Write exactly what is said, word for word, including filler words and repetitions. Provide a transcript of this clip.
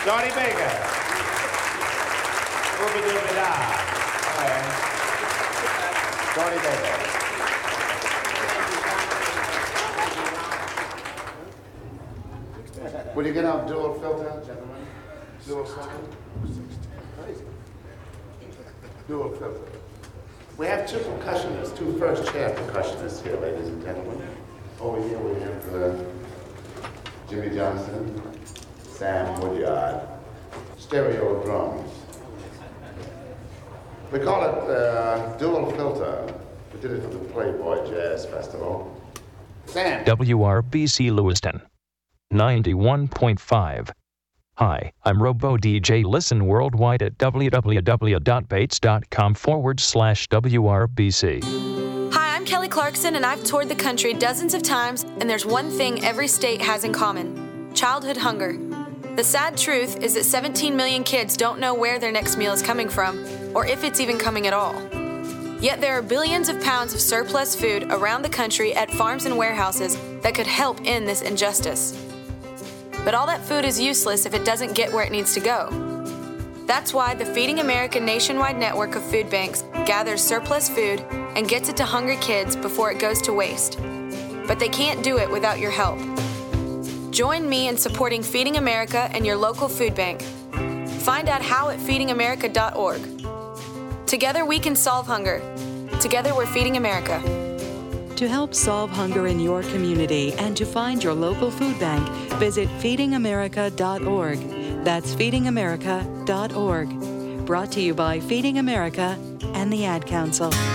Johnny Baker. Ooba-dooba-da. All right. Johnny Baker. Will you get out dual filter, gentlemen? Dual filter? Crazy. Dual filter. We have two percussionists, two first chair percussionists here, ladies and gentlemen. Over here we have uh, Jimmy Johnson, Sam Woodyard, stereo drums. We call it uh, dual filter. We did it for the Playboy Jazz Festival. Sam. W R B C Lewiston, ninety-one point five. Hi, I'm Robo D J. Listen worldwide at www.bates.com forward slash WRBC. Hi, I'm Kelly Clarkson, and I've toured the country dozens of times, and there's one thing every state has in common: childhood hunger. The sad truth is that seventeen million kids don't know where their next meal is coming from, or if it's even coming at all. Yet there are billions of pounds of surplus food around the country at farms and warehouses that could help end this injustice. But all that food is useless if it doesn't get where it needs to go. That's why the Feeding America nationwide network of food banks gathers surplus food and gets it to hungry kids before it goes to waste. But they can't do it without your help. Join me in supporting Feeding America and your local food bank. Find out how at feeding america dot org. Together we can solve hunger. Together we're Feeding America. To help solve hunger in your community and to find your local food bank, visit feeding america dot org. That's feeding america dot org. Brought to you by Feeding America and the Ad Council.